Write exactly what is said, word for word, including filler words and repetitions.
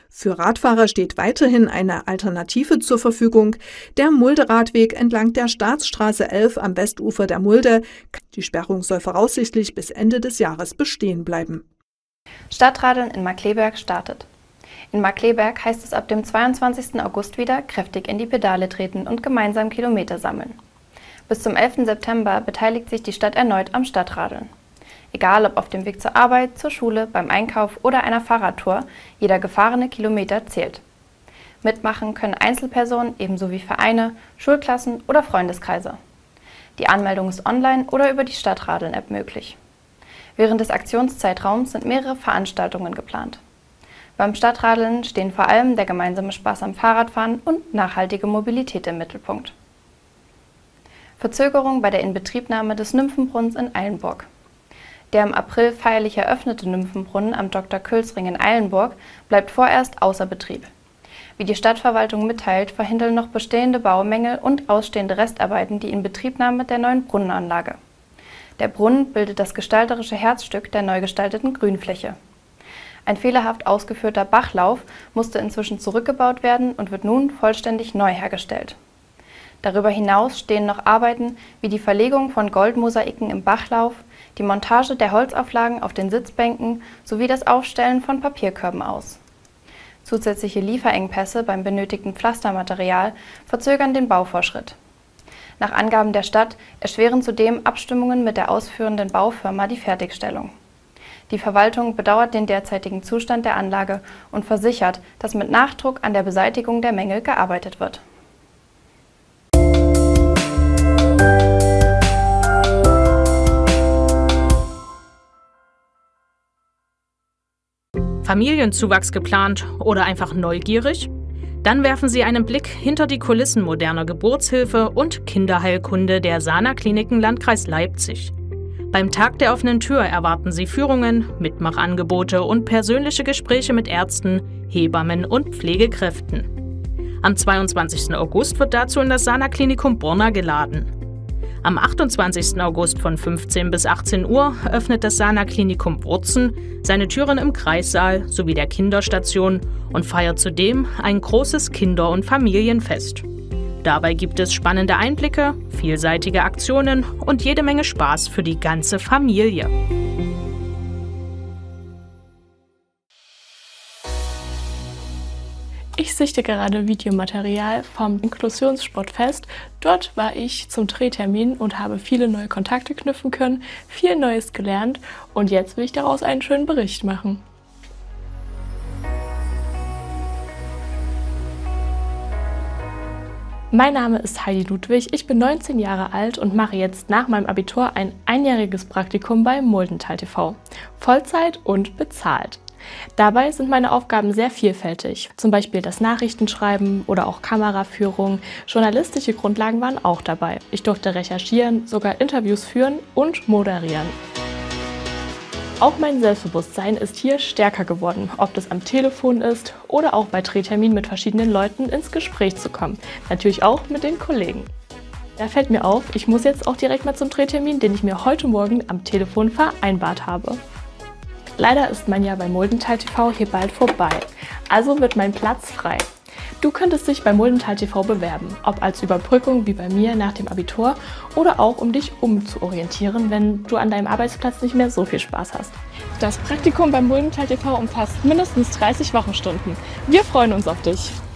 Für Radfahrer steht weiterhin eine Alternative zur Verfügung, der Mulde-Radweg entlang der Staatsstraße elf am Westufer der Mulde. Die Sperrung soll voraussichtlich bis Ende des Jahres bestehen bleiben. Stadtradeln in Markkleeberg startet. In Markkleeberg heißt es ab dem zweiundzwanzigsten August wieder kräftig in die Pedale treten und gemeinsam Kilometer sammeln. Bis zum elften September beteiligt sich die Stadt erneut am Stadtradeln. Egal ob auf dem Weg zur Arbeit, zur Schule, beim Einkauf oder einer Fahrradtour, jeder gefahrene Kilometer zählt. Mitmachen können Einzelpersonen ebenso wie Vereine, Schulklassen oder Freundeskreise. Die Anmeldung ist online oder über die Stadtradeln-App möglich. Während des Aktionszeitraums sind mehrere Veranstaltungen geplant. Beim Stadtradeln stehen vor allem der gemeinsame Spaß am Fahrradfahren und nachhaltige Mobilität im Mittelpunkt. Verzögerung bei der Inbetriebnahme des Nymphenbrunnens in Eilenburg. Der im April feierlich eröffnete Nymphenbrunnen am Doktor Külsring in Eilenburg bleibt vorerst außer Betrieb. Wie die Stadtverwaltung mitteilt, verhindern noch bestehende Baumängel und ausstehende Restarbeiten die Inbetriebnahme der neuen Brunnenanlage. Der Brunnen bildet das gestalterische Herzstück der neu gestalteten Grünfläche. Ein fehlerhaft ausgeführter Bachlauf musste inzwischen zurückgebaut werden und wird nun vollständig neu hergestellt. Darüber hinaus stehen noch Arbeiten wie die Verlegung von Goldmosaiken im Bachlauf, die Montage der Holzauflagen auf den Sitzbänken sowie das Aufstellen von Papierkörben aus. Zusätzliche Lieferengpässe beim benötigten Pflastermaterial verzögern den Bauvorschritt. Nach Angaben der Stadt erschweren zudem Abstimmungen mit der ausführenden Baufirma die Fertigstellung. Die Verwaltung bedauert den derzeitigen Zustand der Anlage und versichert, dass mit Nachdruck an der Beseitigung der Mängel gearbeitet wird. Familienzuwachs geplant oder einfach neugierig? Dann werfen Sie einen Blick hinter die Kulissen moderner Geburtshilfe und Kinderheilkunde der Sana Kliniken Landkreis Leipzig. Beim Tag der offenen Tür erwarten Sie Führungen, Mitmachangebote und persönliche Gespräche mit Ärzten, Hebammen und Pflegekräften. Am zweiundzwanzigsten August wird dazu in das Sana Klinikum Borna geladen. Am achtundzwanzigsten August von fünfzehn bis achtzehn Uhr öffnet das Sana Klinikum Wurzen seine Türen im Kreissaal sowie der Kinderstation und feiert zudem ein großes Kinder- und Familienfest. Dabei gibt es spannende Einblicke, vielseitige Aktionen und jede Menge Spaß für die ganze Familie. Ich sichte gerade Videomaterial vom Inklusionssportfest. Dort war ich zum Drehtermin und habe viele neue Kontakte knüpfen können, viel Neues gelernt und jetzt will ich daraus einen schönen Bericht machen. Mein Name ist Heidi Ludwig, ich bin neunzehn Jahre alt und mache jetzt nach meinem Abitur ein einjähriges Praktikum bei Muldental T V. Vollzeit und bezahlt. Dabei sind meine Aufgaben sehr vielfältig, zum Beispiel das Nachrichtenschreiben oder auch Kameraführung. Journalistische Grundlagen waren auch dabei. Ich durfte recherchieren, sogar Interviews führen und moderieren. Auch mein Selbstbewusstsein ist hier stärker geworden, ob das am Telefon ist oder auch bei Drehterminen mit verschiedenen Leuten ins Gespräch zu kommen. Natürlich auch mit den Kollegen. Da fällt mir auf, ich muss jetzt auch direkt mal zum Drehtermin, den ich mir heute Morgen am Telefon vereinbart habe. Leider ist mein Jahr bei Muldental T V hier bald vorbei, also wird mein Platz frei. Du könntest dich bei Muldental T V bewerben, ob als Überbrückung wie bei mir nach dem Abitur oder auch um dich umzuorientieren, wenn du an deinem Arbeitsplatz nicht mehr so viel Spaß hast. Das Praktikum bei Muldental T V umfasst mindestens dreißig Wochenstunden. Wir freuen uns auf dich!